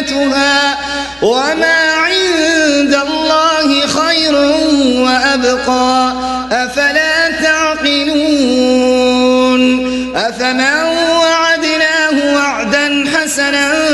زينتها وما عند الله خير وأبقى أفلا تعقلون أفمن وعدناه وعدا حسنا